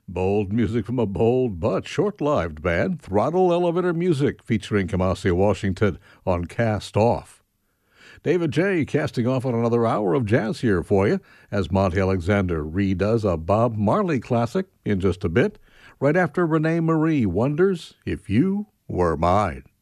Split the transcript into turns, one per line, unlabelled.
Bold music from a bold but short-lived band, Throttle Elevator Music, featuring Kamasi Washington on Cast Off. David J. casting off on another hour of jazz here for you as Monty Alexander redoes a Bob Marley classic in just a bit, right after Renee Marie wonders if you were mine.